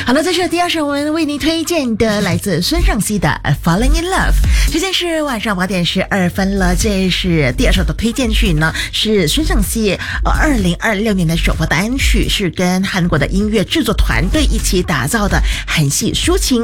好了，这是第二首我们为您推荐的，来自孙盛希的《Falling in Love》。时间是晚上8点12分了，这是第二首的推荐曲呢，是孙盛希2026年的首播单曲，是跟韩国的音乐制作团队一起打造的韩系抒情